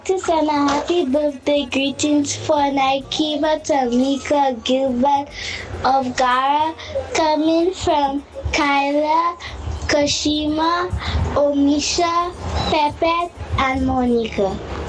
To send a happy birthday greetings for Naikima Tamika Gilbert of Gara, coming from Kyla, Kashima, Omisha, Pepe, and Monica.